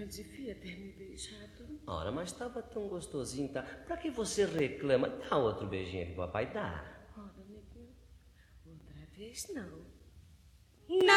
devia ter me beijado. Ora, mas estava tão gostosinho, tá? Pra que você reclama? Dá outro beijinho que o papai dá. Ora, amiguinho, outra vez não. Não!